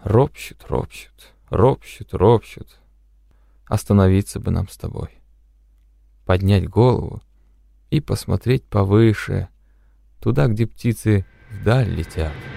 Ропщут, ропщут, ропщут, ропщут. Остановиться бы нам с тобой. Поднять голову и посмотреть повыше, туда, где птицы вдаль летят.